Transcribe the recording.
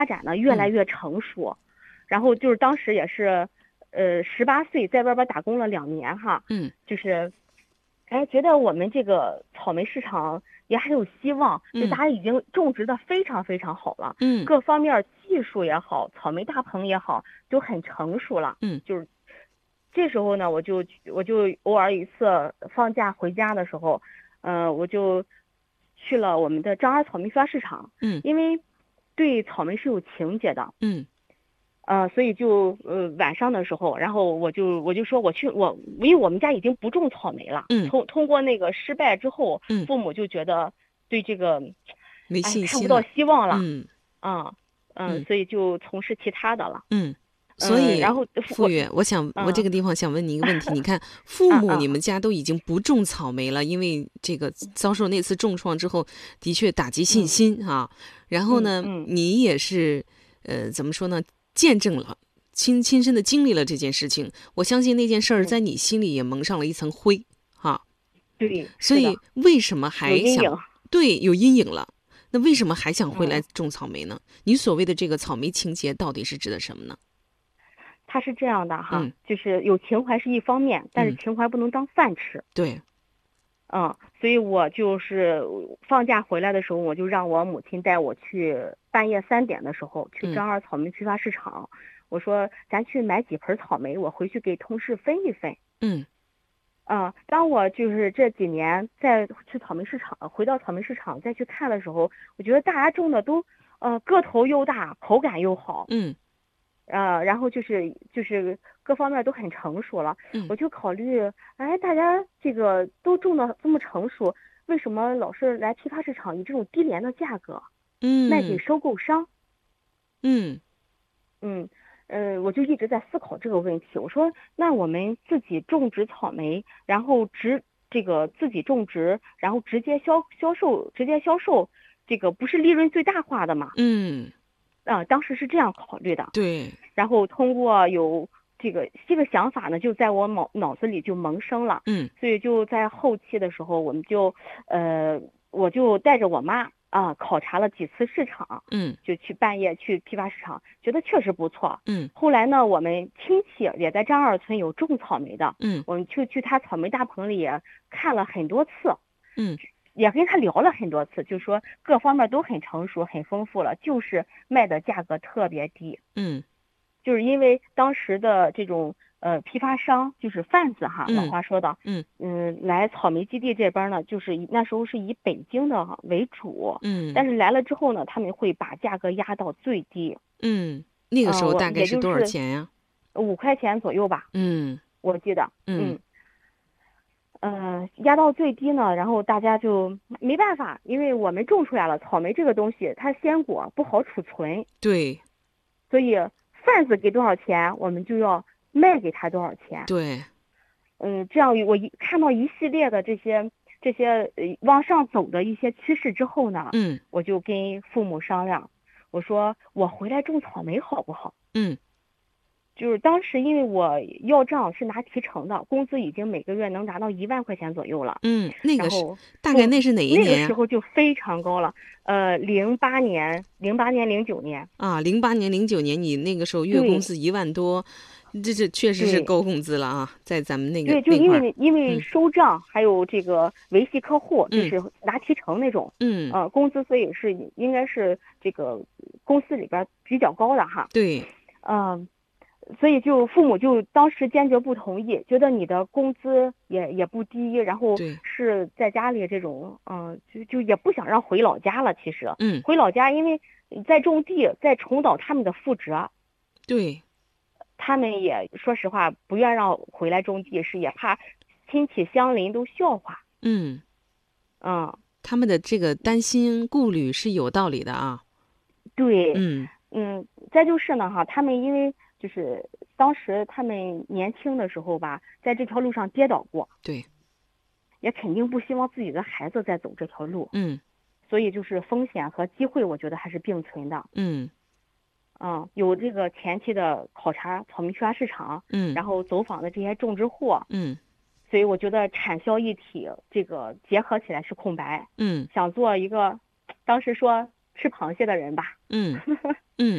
展呢越来越成熟，然后就是当时也是18岁在外边打工了2年哈，就是觉得我们这个草莓市场也还有希望，就大家已经种植的非常非常好了，各方面技术也好，草莓大棚也好，都很成熟了，就是这时候呢，我就偶尔一次放假回家的时候，我就去了我们的张二草莓批发市场，因为对草莓是有情节的，所以就晚上的时候，然后我就说因为我们家已经不种草莓了，通过那个失败之后，父母就觉得对这个没信看不到心了， 希望了，所以就从事其他的了， 所以然后傅月，我这个地方想问你一个问题，你看父母你们家都已经不种草莓了，因为这个遭受那次重创之后，的确打击信心啊。然后呢，你也是怎么说呢？见证了亲身的经历了这件事情，我相信那件事儿在你心里也蒙上了一层灰哈。 对， 所以为什么还想有阴影了？那为什么还想回来种草莓呢？你所谓的这个草莓情节到底是指的什么呢？ 它是这样的哈，就是有情怀是一方面，但是情怀不能当饭吃。 对。 所以我就是放假回来的时候，我就让我母亲带我去半夜3点的时候去张二草莓批发市场，我说咱去买几盆草莓，我回去给同事分一分。当我就是这几年再去草莓市场，回到草莓市场再去看的时候，我觉得大家种的都个头又大，口感又好。然后就是各方面都很成熟了，我就考虑，大家这个都种的这么成熟，为什么老是来批发市场以这种低廉的价格，卖给收购商？我就一直在思考这个问题。我说，那我们自己种植草莓，然后自己种植，然后直接销售，这个不是利润最大化的吗？当时是这样考虑的。 对。 然后通过有这个想法呢，就在我脑子里就萌生了。所以就在后期的时候，我就带着我妈考察了几次市场。就去半夜去批发市场，觉得确实不错。后来呢，我们亲戚也在张二村有种草莓的。我们去他草莓大棚里看了很多次。也跟他聊了很多次，就说各方面都很成熟很丰富了，就是卖的价格特别低。就是因为当时的这种批发商就是贩子哈，老话说的，来草莓基地这边呢，就是那时候是以北京的为主。但是来了之后呢，他们会把价格压到最低。 那个时候大概是多少钱呀 ？5块钱左右吧。我记得。压到最低呢，然后大家就没办法，因为我们种出来了，草莓这个东西它鲜果不好储存。 对。 所以贩子给多少钱，我们就要卖给他多少钱。 对。 这样我看到一系列的这些往上走的一些趋势之后呢，我就跟父母商量，我说我回来种草莓好不好？就是当时因为我要账是拿提成的，工资已经每个月能达到1万块钱左右了。 那个是大概那是哪一年？ 那个时候就非常高了。08年、09年。 08年、09年，你那个时候月工资1万多，这确实是高工资了啊，在咱们那个对，就因为收账还有这个维系客户，就是拿提成那种。工资所以是应该是这个公司里边比较高的哈。 对。 所以就父母就当时坚决不同意，觉得你的工资也不低，然后是在家里这种就也不想让回老家了。其实回老家，因为在种地，在重蹈他们的覆辙。 对。 他们也说实话不愿让回来种地，是也怕亲戚乡邻都笑话。 他们的这个担心顾虑是有道理的啊。 对。再就是呢哈，他们因为就是当时他们年轻的时候吧，在这条路上跌倒过。 对。 也肯定不希望自己的孩子再走这条路。所以就是风险和机会，我觉得还是并存的。有这个前期的考察草莓批发市场，然后走访的这些种植户。所以我觉得产销一体，这个结合起来是空白。想做一个，当时说吃螃蟹的人吧。